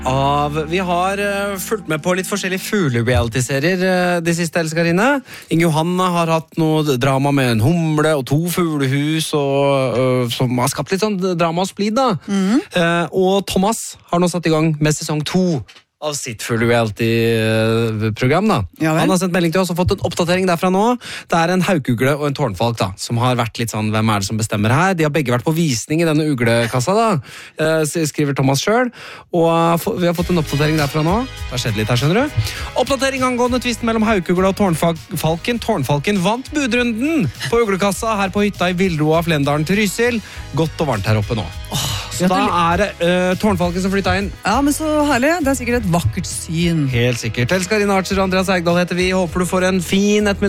Vi har fulgt med på litt forskjellige fugle-reality-serier de siste, Elskarine. Inge Johanne har hatt noe drama med en humle og 2 fuglehus, som har skapt litt sånn drama og splid, da. Og Thomas har nå satt i gang med sesong 2 av sitt full-reality-program, da. Ja, han har sendt melding til oss og fått en oppdatering derfra nå. Det en haukugle og en tårnfalk, da, som har vært litt sånn, hvem det som bestemmer her? De har begge vært på visning i denne uglekassa, da, skriver Thomas selv. Og vi har fått en oppdatering derfra nå. Det har skjedd litt her, skjønner du. Oppdatering angående tvisten mellom haukugle og tårnfalken. Tårnfalken vant budrunden på uglekassa her på hytta i Villroa, Flendalen til Rysil. Godt og varmt her oppe nå. Så da det tårnfalken som flyttet inn. Ja, men så herlig. Det sikkert et vakkert syn. Helt sikkert. Elskarine Archer og Andreas Eikdal heter vi. Håper du får en fin ettermiddag.